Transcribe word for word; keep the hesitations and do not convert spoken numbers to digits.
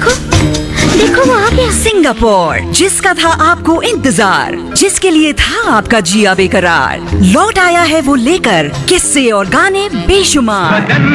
देखो देखो वो आ गया। सिंगापुर, जिसका था आपको इंतजार, जिसके लिए था आपका जिया बेकरार, लौट आया है वो लेकर किस्से और गाने बेशुमार।